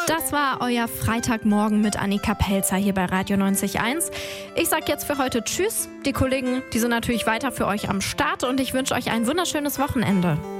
Das war euer Freitagmorgen mit Annika Pelzer hier bei Radio 90.1. Ich sag jetzt für heute Tschüss. Die Kollegen, die sind natürlich weiter für euch am Start und ich wünsche euch ein wunderschönes Wochenende.